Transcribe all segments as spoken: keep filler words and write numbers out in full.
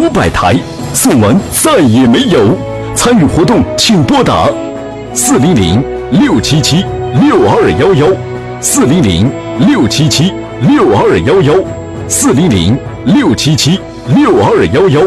五百台，送完再也没有。参与活动请拨打四零零六七七六二幺幺，四零零六七七六二幺幺，四零零六七七六二幺幺。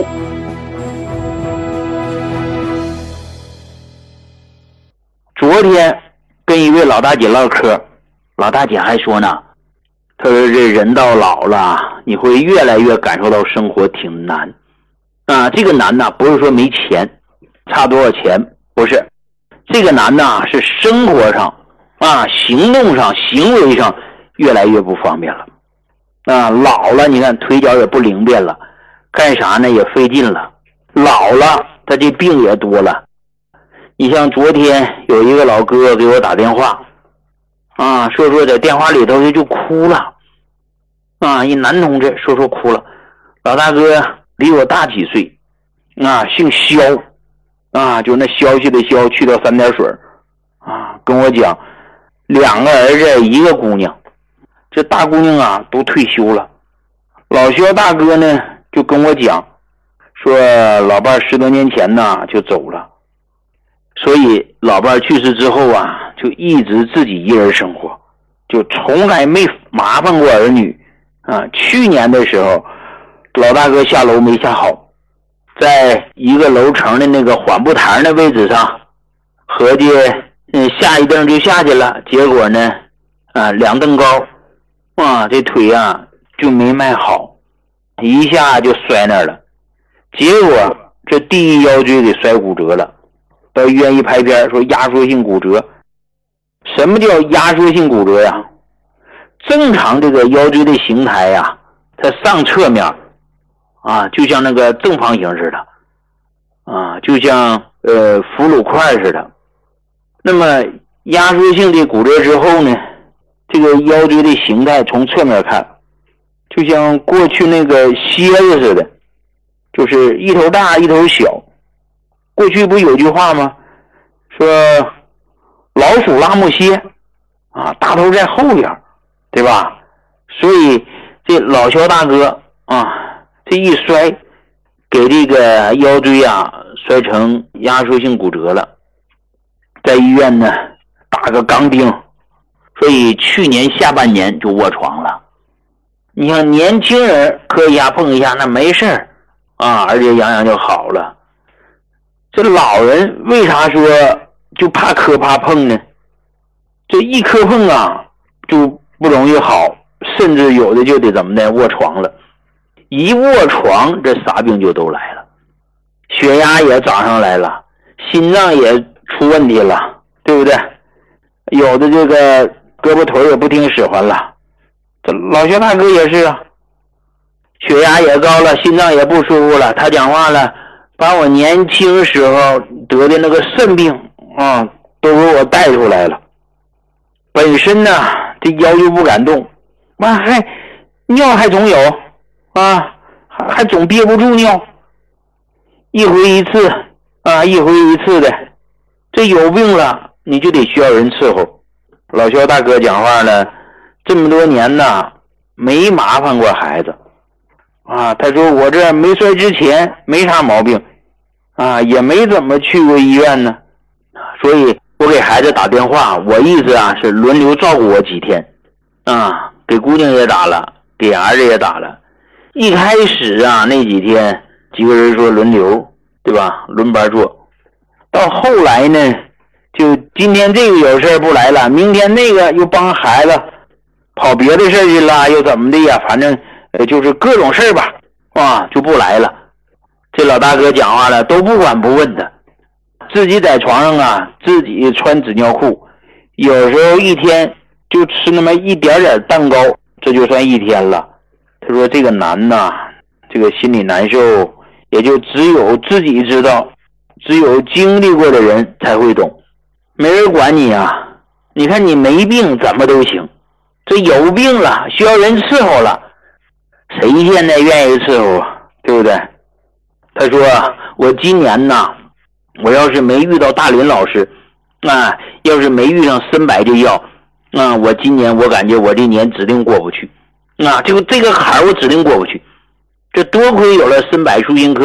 昨天跟一位老大姐唠嗑，老大姐还说呢，她说这人到老了，你会越来越感受到生活挺难啊。这个难呢，不是说没钱，差多少钱，不是，这个难呢是生活上啊，行动上、行为上越来越不方便了啊。老了，你看腿脚也不灵便了，干啥呢也费劲了，老了他这病也多了。你像昨天有一个老哥给我打电话啊，说说在电话里头就哭了啊，一男同志说说哭了。老大哥比我大几岁啊，姓肖啊，就那消息的消，去掉三点水啊，跟我讲两个儿子一个姑娘，这大姑娘啊都退休了。老肖大哥呢就跟我讲说，老伴十多年前呢就走了，所以老伴去世之后啊，就一直自己一人生活，就从来没麻烦过儿女啊。去年的时候，老大哥下楼没下好，在一个楼层的那个缓步台的位置上，合计嗯下一蹬就下去了，结果呢啊两蹬高啊，这腿啊就没迈好，一下就摔那儿了，结果这第一腰椎给摔骨折了。到医院一拍片说压缩性骨折。什么叫压缩性骨折呀？正常这个腰椎的形态呀，它上侧面啊就像那个正方形似的啊，就像呃俘虏块似的。那么压缩性的骨折之后呢，这个腰椎的形态从侧面看就像过去那个蝎子似的，就是一头大一头小。过去不有句话吗？说老鼠拉木蝎啊，大头在后边，对吧？所以这老肖大哥啊，这一摔，给这个腰椎啊摔成压缩性骨折了，在医院呢打个钢钉，所以去年下半年就卧床了。你像年轻人磕一下碰一下那没事儿啊，而且养养就好了。这老人为啥说就怕磕怕碰呢？这一磕碰啊就不容易好，甚至有的就得怎么的卧床了。一卧床这啥病就都来了，血压也涨上来了，心脏也出问题了，对不对？有的这个胳膊腿也不听使唤了。这老肖大哥也是啊，血压也高了，心脏也不舒服了。他讲话了，把我年轻时候得的那个肾病啊都给我带出来了。本身呢这腰就不敢动，妈还尿还总有啊，还还总憋不住尿，一回一次啊，一回一次的。这有病了你就得需要人伺候。老肖大哥讲话呢，这么多年呢没麻烦过孩子啊，他说我这没摔之前没啥毛病啊，也没怎么去过医院呢，所以我给孩子打电话，我意思啊是轮流照顾我几天啊，给姑娘也打了，给儿子也打了。一开始啊那几天几个人说轮流，对吧，轮班做。到后来呢，就今天这个有事不来了，明天那个又帮孩子跑别的事去了，又怎么的呀，反正呃就是各种事吧啊就不来了。这老大哥讲话了都不管不问的，自己在床上啊自己穿纸尿裤，有时候一天就吃那么一点点蛋糕，这就算一天了。他说这个难呐，这个心里难受也就只有自己知道，只有经历过的人才会懂。没人管你啊，你看你没病怎么都行，这有病了需要人伺候了，谁现在愿意伺候啊，对不对？他说我今年呢，我要是没遇到大林老师啊，要是没遇上参白这药啊，我今年我感觉我这年指定过不去啊，这个这个坎儿我指定过不去。这多亏有了参白舒心科